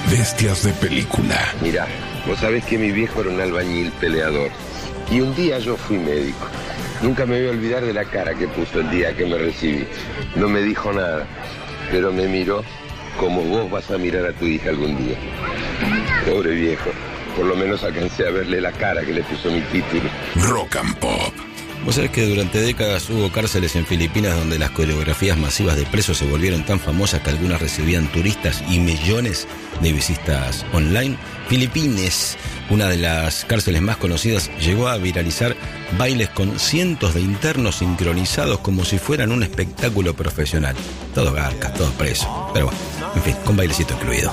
Bestias de película. Mirá, vos sabés que mi viejo era un albañil peleador. Y un día yo fui médico. Nunca me voy a olvidar de la cara que puso el día que me recibí. No me dijo nada, pero me miró como vos vas a mirar a tu hija algún día. Pobre viejo. Por lo menos alcancé a verle la cara que le puso mi título. Rock and Pop. Vos sabés que durante décadas hubo cárceles en Filipinas donde las coreografías masivas de presos se volvieron tan famosas que algunas recibían turistas y millones de visitas online. Filipinas, una de las cárceles más conocidas, llegó a viralizar bailes con cientos de internos sincronizados como si fueran un espectáculo profesional. Todos garcas, todos presos. Pero bueno, en fin, con bailecito incluido.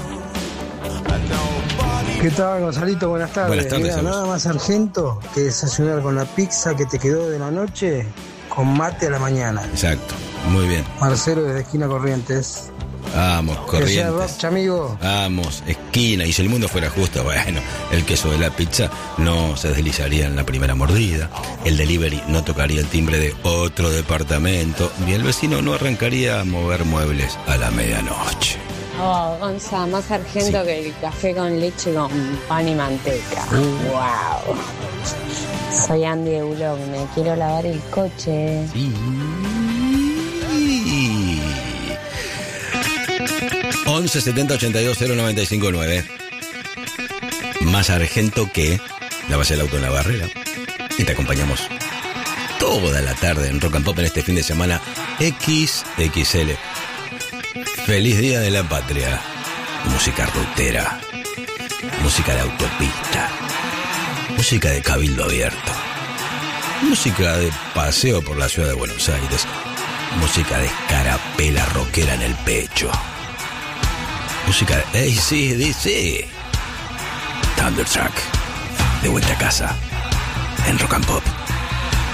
¿Qué tal, Gonzalito? Buenas tardes. Buenas tardes. Mirá, nada más sargento que desayunar con la pizza que te quedó de la noche con mate a la mañana. Exacto, muy bien. Marcelo desde Esquina Corrientes. Vamos, Que sea Corrientes. rock, amigo. Vamos, esquina. Y si el mundo fuera justo, bueno, el queso de la pizza no se deslizaría en la primera mordida, el delivery no tocaría el timbre de otro departamento y el vecino no arrancaría a mover muebles a la medianoche. Oh, Gonza, más sargento Sí. que el café con leche con pan y manteca. Wow. Soy Andy de Bullock, me quiero lavar el coche. Sí. 11 70 82 095 9. Más sargento que lavas el auto en la barrera. Y te acompañamos toda la tarde en Rock and Pop en este fin de semana XXL. Feliz Día de la Patria. Música rutera. Música de autopista. Música de cabildo abierto. Música de paseo por la ciudad de Buenos Aires. Música de escarapela rockera en el pecho. Música de AC/DC. Thunderstruck. De vuelta a casa en Rock and Pop.